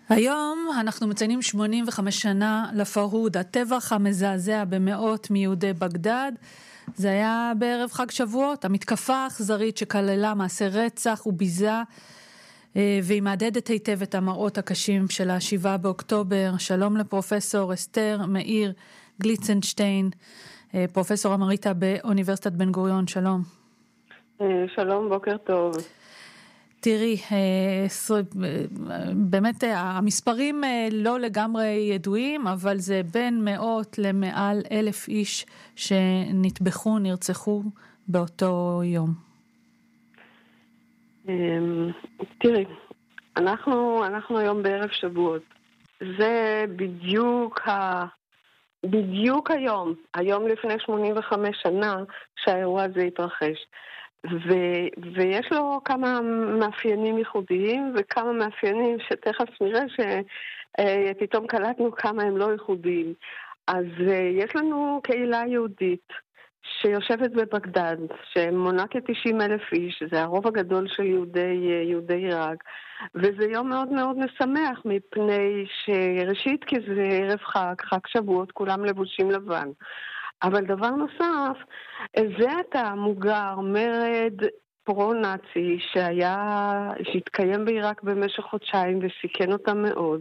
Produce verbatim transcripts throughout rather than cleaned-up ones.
היום אנחנו מציינים שמונים וחמש שנה לפרהוד, הטבח המזעזע במאות מיהודי בגדד. זה היה בערב חג שבועות, המתקפה האכזרית שכללה מעשה רצח וביזה, והיא מעדדת היטב את המראות הקשים של השבעה באוקטובר. שלום לפרופסור אסתר מאיר גליצנשטיין, פרופסור אמריטה באוניברסיטת בן גוריון. שלום. שלום, בוקר טוב. תראי, באמת המספרים לא לגמרי ידועים, אבל זה בין מאות למעל אלף איש שנטבחו, נרצחו באותו יום. תראי, אנחנו, אנחנו היום בערב שבועות. זה בדיוק ה... בדיוק היום, היום לפני שמונים וחמש שנה שהאירוע הזה התרחש. ו- ויש לו כמה מאפיינים ייחודיים וכמה מאפיינים שתכף נראה שפתאום קלטנו כמה הם לא ייחודיים. אז יש לנו קהילה יהודית שיושבת בבגדד, שמונה כ-תשעים אלף איש, זה הרוב הגדול של יהודי, יהודי עיראק, וזה יום מאוד מאוד משמח, מפני שראשית כי זה ערב חג, חג שבועות, כולם לבושים לבן. אבל דבר נוסף, זה אתה מוגר מרד פרו-נאצי שהיה, שהתקיים בעיראק במשך חודשיים וסיכן אותם מאוד.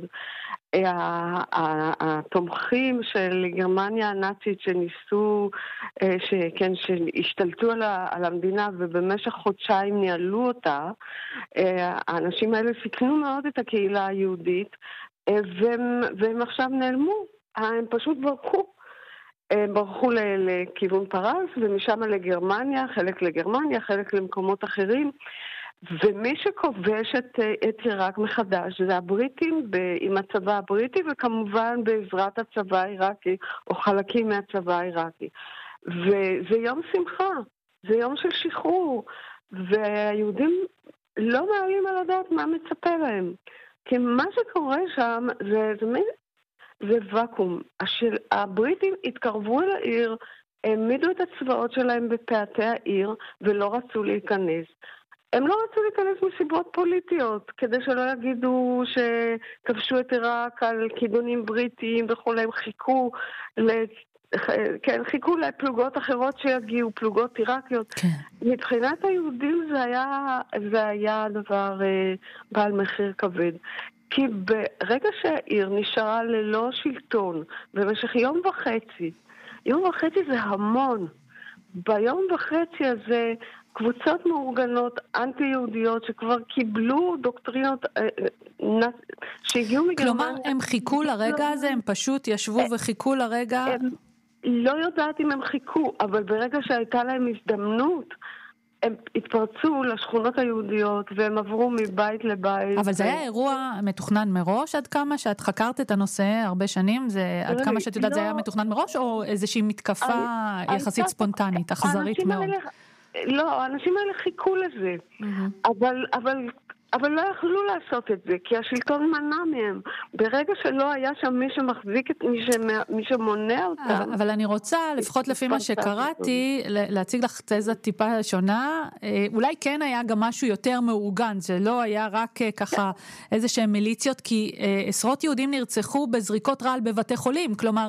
התומכים של גרמניה הנאצית שניסו, שכן, שהשתלטו על המדינה ובמשך חודשיים ניהלו אותה, האנשים האלה סיכנו מאוד את הקהילה היהודית, והם, והם עכשיו נעלמו, הם פשוט ברחו. ברחו לכיוון פרס ומשם לגרמניה, חלק לגרמניה, חלק למקומות אחרים, ומי שכובש את, את עיראק מחדש זה הבריטים עם הצבא הבריטי, וכמובן בעזרת הצבא העיראקי או חלקים מהצבא העיראקי. וזה יום שמחה, זה יום של שחרור, והיהודים לא מעלים על הדעת מה מצפה להם, כי מה שקורה שם זה, זה מין זה וקום. השל... הבריטים התקרבו אל העיר, העמידו את הצבאות שלהם בפאתי העיר ולא רצו להיכנס. הם לא רצו להיכנס מסיבות פוליטיות, כדי שלא יגידו שכבשו את עיראק על כיוונים בריטיים וכו'. הם חיכו, ל... כן, חיכו לפלוגות אחרות שיגיעו, פלוגות עיראקיות. כן. מבחינת היהודים זה היה, זה היה דבר בעל מחיר כבד. כי ברגע שהעיר נשארה ללא שלטון, במשך יום וחצי, יום וחצי זה המון. ביום וחצי הזה, קבוצות מאורגנות אנטי-יהודיות שכבר קיבלו דוקטרינות שהגיעו מגרמניה. כלומר, הם חיכו לרגע הזה, הם פשוט ישבו וחיכו לרגע? לא יודעת אם הם חיכו, אבל ברגע שהייתה להם הזדמנות, הם התפרצו לשכונות היהודיות והם עברו מבית לבית. אבל זה היה אירוע מתוכנן מראש עד כמה שאת חקרת את הנושא הרבה שנים? זה עד כמה שאת יודעת זה היה מתוכנן מראש או איזושהי מתקפה יחסית ספונטנית, אכזרית מאוד? לא, האנשים האלה חיכו לזה. אבל אבל אבל לא יכלו לעשות את זה, כי השלטון מנע מהם. ברגע שלא היה שם מי שמחזיק את מי, שמע, מי שמונע אותם. אבל אני רוצה, לפחות לפי מה שקראתי, להציג לך תזה טיפה שונה. אולי כן היה גם משהו יותר מאורגן, זה לא היה רק ככה איזה שהם מיליציות, כי עשרות יהודים נרצחו בזריקות רעל בבתי חולים, כלומר,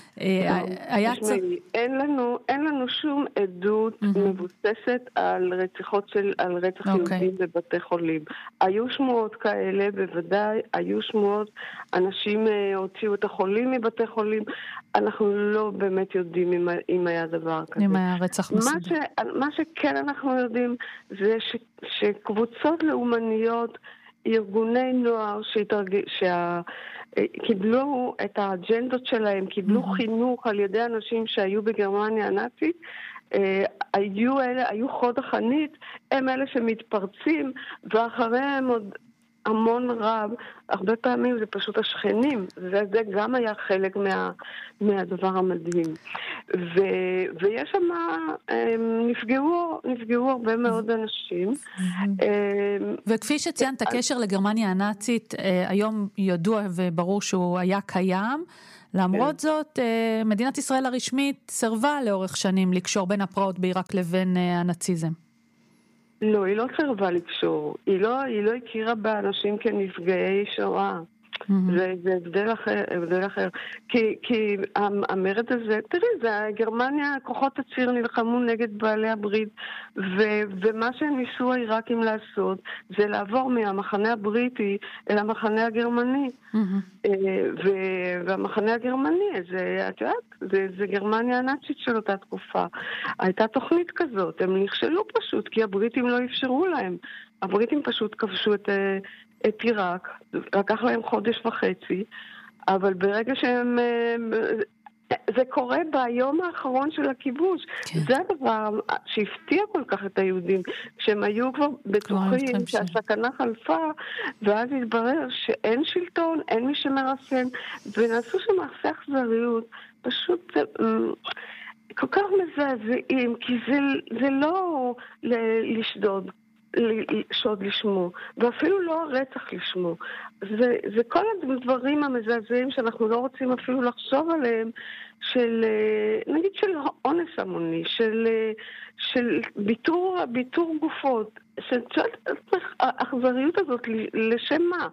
אין לנו אין לנו שום עדות מבוססת על רציחות של על רצח יהודים בבתי חולים. היו שמועות כאלה, בוודאי היו שמועות, אנשים הוציאו את החולים מבתי חולים. אנחנו לא באמת יודעים אם היה דבר כזה. אם היה רצח מסודר. מה שכן אנחנו יודעים זה שקבוצות לאומניות, ארגוני נוער שקיבלו את האג'נדות שלהם, קיבלו חינוך על ידי אנשים שהיו בגרמניה הנאצית, היו אלה, היו חוד החנית, הם אלה שמתפרצים, ואחריהם עוד המון רב, הרבה פעמים זה פשוט השכנים, וזה גם היה חלק מה, מהדבר המדהים. ו, ויש שם, נפגעו, נפגעו הרבה מאוד אנשים. וכפי שציינת, הקשר לגרמניה הנאצית, היום ידוע וברור שהוא היה קיים, למרות זאת, מדינת ישראל הרשמית סרבה לאורך שנים לקשור בין הפרעות בעיראק לבין הנאציזם. לא, היא לא סרבה לקשור. היא לא, היא לא הכירה באנשים כנפגעי שואה. זה, זה הבדל אחר, הבדל אחר. כי, כי המרד הזה, תראי, זה גרמניה, כוחות הציר נלחמו נגד בעלי הברית, ו, ומה שהם ניסו העיראקים לעשות, זה לעבור מהמחנה הבריטי אל המחנה הגרמני. ו, והמחנה הגרמני, זה, את יודעת, זה, זה גרמניה הנאצית של אותה תקופה. הייתה תוכנית כזאת, הם נכשלו פשוט, כי הבריטים לא אפשרו להם. הבריטים פשוט כבשו את... את עיראק, לקח להם חודש וחצי, אבל ברגע שהם... זה קורה ביום האחרון של הכיבוש. כן. זה הדבר שהפתיע כל כך את היהודים, כשהם היו כבר בטוחים שהסכנה חלפה, ואז התברר שאין שלטון, אין מי שמרסן, ונעשו שם מעשי אכזריות, פשוט... כל כך מזעזעים, כי זה, זה לא לשדוד. שוד לשמו, ואפילו לא הרצח לשמו. זה, זה כל הדברים המזעזעים שאנחנו לא רוצים אפילו לחשוב עליהם, של, נגיד של אונס המוני, של, של ביטור, ביטור גופות, של האכזריות הזאת לשם מה.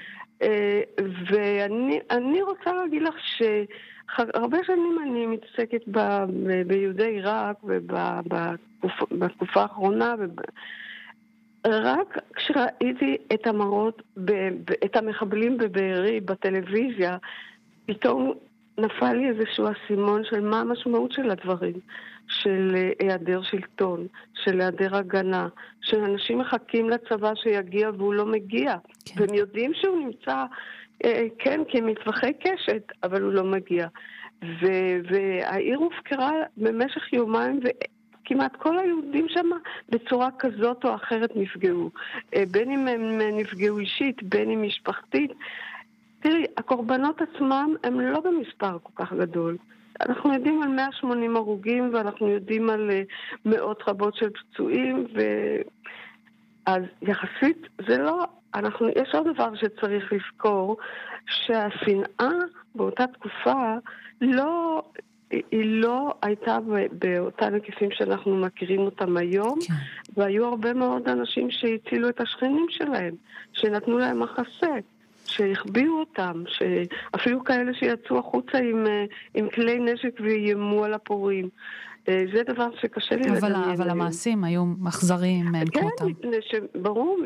ואני, אני רוצה להגיד לך שהרבה שנים אני מתעסקת ב, ביהודי עיראק ובתקופה האחרונה וב... רק כשראיתי את המראות, את המחבלים בבארי בטלוויזיה, פתאום נפל לי איזשהו אסימון של מה המשמעות של הדברים, של היעדר שלטון, של היעדר הגנה, שאנשים מחכים לצבא שיגיע והוא לא מגיע, כן. והם יודעים שהוא נמצא, כן, כמטווחי קשת, אבל הוא לא מגיע. והעיר הופקרה במשך יומיים ו... כמעט כל היהודים שם בצורה כזאת או אחרת נפגעו. בין אם הם נפגעו אישית, בין אם משפחתית. תראי, הקורבנות עצמם הם לא במספר כל כך גדול. אנחנו יודעים על מאה ושמונים הרוגים, ואנחנו יודעים על מאות רבות של פצועים, ו... אז יחסית זה לא... אנחנו... יש עוד דבר שצריך לזכור, שהשנאה באותה תקופה לא... היא לא הייתה באותן היקפים שאנחנו מכירים אותם היום, כן. והיו הרבה מאוד אנשים שהצילו את השכנים שלהם, שנתנו להם מחסה, שהחביאו אותם, אפילו כאלה שיצאו החוצה עם, עם כלי נשק וימו על הפורים. זה דבר שקשה לי לדמיין. אבל, אבל המעשים היו מחזריים מאין כמותם. כן, ברור,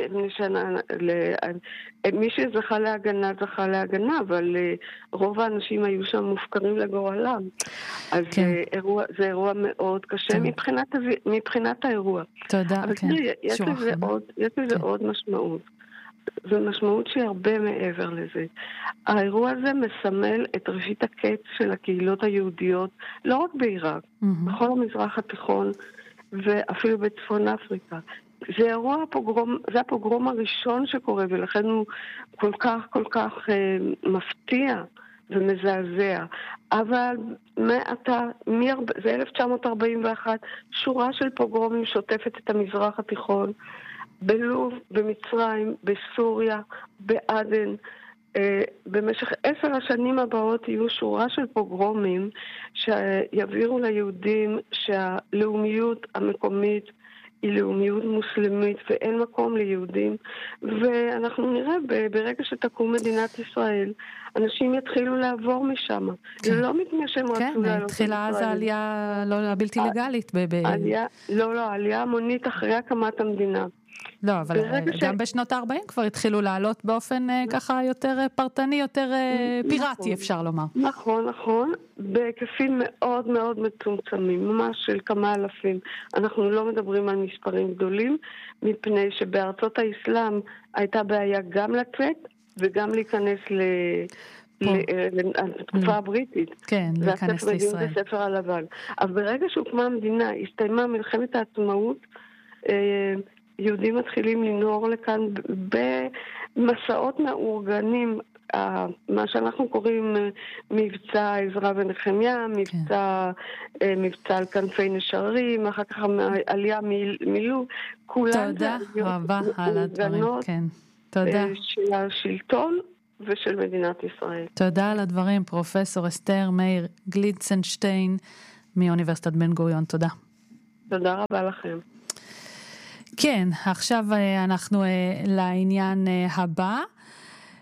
מי שזכה להגנה, זכה להגנה, אבל רוב האנשים היו שם מופקרים לגורלם. אז כן. זה, אירוע, זה אירוע מאוד קשה מבחינת, מבחינת האירוע. תודה, אבל כן. תראי, יש לזה עוד, יש לזה כן. עוד משמעות. זו משמעות שהיא הרבה מעבר לזה. האירוע הזה מסמל את ראשית הקץ של הקהילות היהודיות, לא רק בעיראק, mm-hmm. בכל המזרח התיכון ואפילו בצפון אפריקה. זה אירוע הפוגרום, זה הפוגרום הראשון שקורה, ולכן הוא כל כך כל כך אה, מפתיע ומזעזע. אבל מעתה, זה אלף תשע מאות ארבעים ואחת, שורה של פוגרומים שוטפת את המזרח התיכון, בלוב, במצרים, בסוריה, בעדן. אה, במשך עשר השנים הבאות יהיו שורה של פוגרומים שיבהירו ליהודים שהלאומיות המקומית היא לאומיות מוסלמית ואין מקום ליהודים, ואנחנו נראה ברגע שתקום מדינת ישראל אנשים יתחילו לעבור משם. זה לא מפני שהם רצו לעלות לישראל. כן, התחילה אז העלייה לא בלתי לגלית. לא, לא, העלייה המונית אחרי הקמת המדינה. לא, אבל גם בשנות ה-ארבעים כבר התחילו לעלות באופן ככה יותר פרטני, יותר פיראטי, אפשר לומר. נכון, נכון, בהיקפים מאוד מאוד מצומצמים, ממש של כמה אלפים. אנחנו לא מדברים על מספרים גדולים, מפני שבארצות האסלאם הייתה בעיה גם לצאת וגם להיכנס ל... לתקופה הבריטית. כן, להיכנס לישראל. זה הספר הלבן. אבל ברגע שהוקמה המדינה, הסתיימה מלחמת העצמאות, יהודים מתחילים לנהור לכאן במסעות מאורגנים, מה שאנחנו קוראים מבצע עזרא ונחמיה, מבצע, מבצע על כנפי נשרים, אחר כך עלייה מילוב, כולן תודה רבה על הדברים, כן. תודה. של השלטון ושל מדינת ישראל. תודה על הדברים, פרופסור אסתר מאיר גליצנשטיין מאוניברסיטת בן גוריון, תודה. תודה רבה לכם. כן, עכשיו אנחנו לעניין הבא.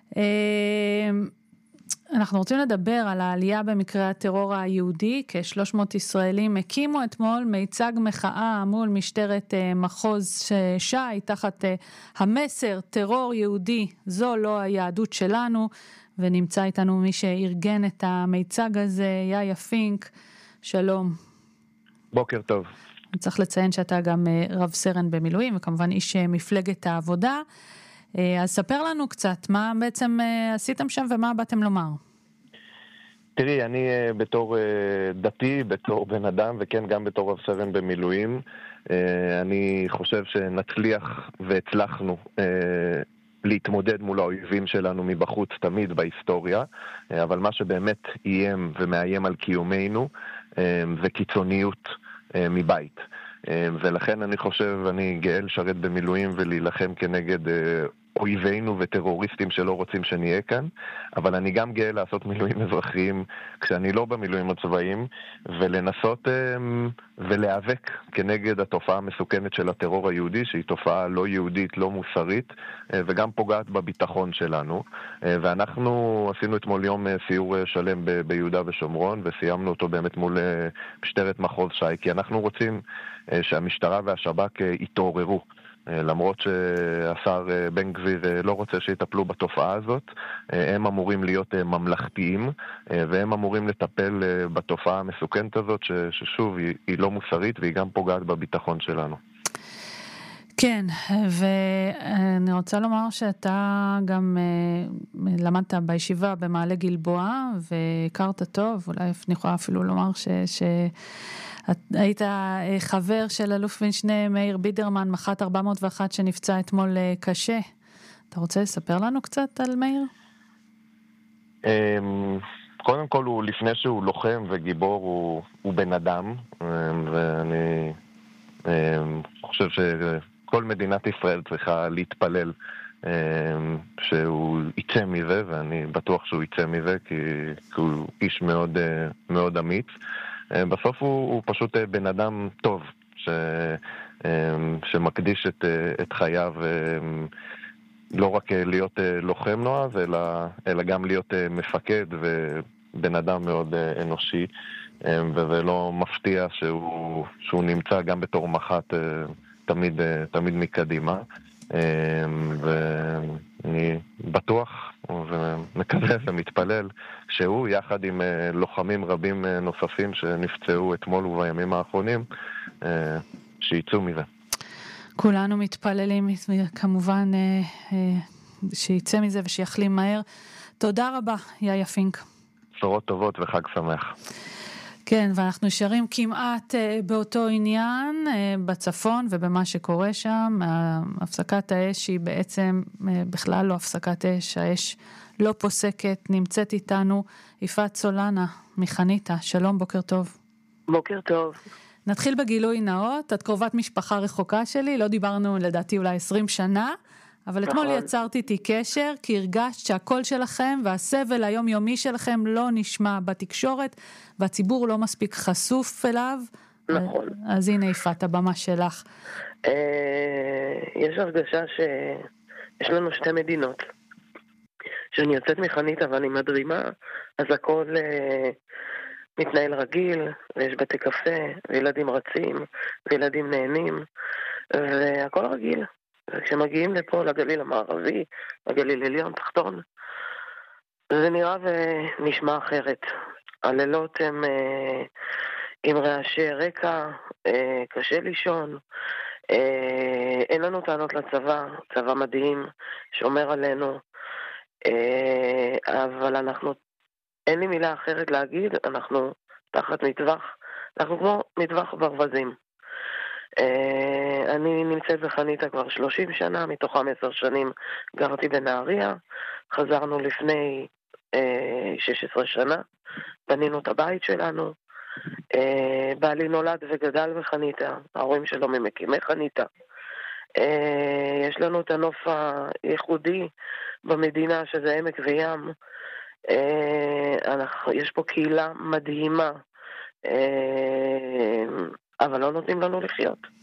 אנחנו רוצים לדבר על העלייה במקרה הטרור היהודי. כ-שלוש מאות ישראלים הקימו אתמול מיצג מחאה מול משטרת מחוז ש"י תחת המסר טרור יהודי זו לא היהדות שלנו, ונמצא איתנו מי שארגן את המיצג הזה, יאיה פינק. שלום. בוקר טוב. צריך לציין שאתה גם רב סרן במילואים וכמובן איש מפלגת העבודה. אז ספר לנו קצת, מה בעצם עשיתם שם ומה באתם לומר? תראי, אני בתור דתי, בתור בן אדם, וכן גם בתור רב סרן במילואים, אני חושב שנצליח והצלחנו להתמודד מול האויבים שלנו מבחוץ תמיד בהיסטוריה, אבל מה שבאמת איים ומאיים על קיומנו זה קיצוניות מבית. ולכן אני חושב, אני גאה לשרת במילואים ולהילחם כנגד אויבינו וטרוריסטים שלא רוצים שנהיה כאן, אבל אני גם גאה לעשות מילואים אזרחיים כשאני לא במילואים הצבאיים, ולנסות ולהיאבק כנגד התופעה המסוכנת של הטרור היהודי, שהיא תופעה לא יהודית, לא מוסרית, וגם פוגעת בביטחון שלנו. ואנחנו עשינו אתמול יום סיור שלם ב- ביהודה ושומרון, וסיימנו אותו באמת מול משטרת מחוז ש"י, כי אנחנו רוצים שהמשטרה והשב"כ יתעוררו. למרות שהשר בן גביר לא רוצה שיטפלו בתופעה הזאת, הם אמורים להיות ממלכתיים, והם אמורים לטפל בתופעה המסוכנת הזאת, ששוב, היא, היא לא מוסרית והיא גם פוגעת בביטחון שלנו. כן, ואני רוצה לומר שאתה גם למדת בישיבה במעלה גלבוע, והכרת טוב, אולי אני יכולה אפילו לומר ש... ש... היית חבר של אלוף משנה מאיר בידרמן, מח"ט ארבע מאות ואחת שנפצע אתמול קשה. אתה רוצה לספר לנו קצת על מאיר? קודם כל, הוא לפני שהוא לוחם וגיבור, הוא, הוא בן אדם, ואני חושב שכל מדינת ישראל צריכה להתפלל שהוא יצא מזה, ואני בטוח שהוא יצא מזה, כי, כי הוא איש מאוד, מאוד אמיץ. בסוף הוא, הוא פשוט בן אדם טוב, ש, שמקדיש את, את חייו לא רק להיות לוחם נועז, אלא, אלא גם להיות מפקד ובן אדם מאוד אנושי, וזה לא מפתיע שהוא, שהוא נמצא גם בתור מח"ט תמיד, תמיד מקדימה. ואני בטוח ומקווה ומתפלל שהוא יחד עם לוחמים רבים נוספים שנפצעו אתמול ובימים האחרונים שיצאו מזה. כולנו מתפללים כמובן שיצא מזה ושיחלים מהר. תודה רבה יאיה פינק. בשורות טובות וחג שמח. כן, ואנחנו נשארים כמעט באותו עניין בצפון ובמה שקורה שם. הפסקת האש היא בעצם בכלל לא הפסקת אש, האש לא פוסקת. נמצאת איתנו יפעת סולנה מחניתה. שלום, בוקר טוב. בוקר טוב. נתחיל בגילוי נאות. את קרובת משפחה רחוקה שלי, לא דיברנו לדעתי אולי עשרים שנה, אבל אתמול יצרתי איתי קשר, כי הרגשת שהקול שלכם והסבל היומיומי שלכם לא נשמע בתקשורת, והציבור לא מספיק חשוף אליו. נכון. אז הנה יפעת, הבמה שלך. יש הרגשה שיש לנו שתי מדינות. כשאני יוצאת מחניתה ואני מדרימה, אז הכל מתנהל רגיל, ויש בתי קפה, וילדים רצים, וילדים נהנים, והכל רגיל. וכשמגיעים לפה לגליל המערבי, לגליל עליון תחתון, זה נראה ונשמע אחרת. הלילות הם אה, עם רעשי רקע, אה, קשה לישון, אה, אין לנו טענות לצבא, צבא מדהים, שומר עלינו, אה, אבל אנחנו, אין לי מילה אחרת להגיד, אנחנו תחת מטווח, אנחנו כמו מטווח ברווזים. אני נמצאת בחניתה כבר שלושים שנה, מתוכם עשר שנים גרתי בנהריה, חזרנו לפני שש עשרה שנה, בנינו את הבית שלנו, בעלי נולד וגדל בחניתה, ההורים שלו ממקימי חניתה, יש לנו את הנוף הייחודי במדינה שזה עמק וים, יש פה קהילה מדהימה, אבל לא נותנים לנו לחיות.